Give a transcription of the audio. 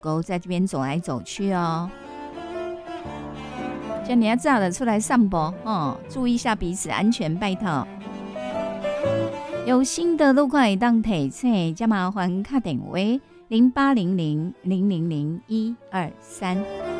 狗在这边走来走去哦。像你要早的出来散步哦，注意一下彼此安全，拜托。有新的路况会当提醒，加麻烦打电话0800000123。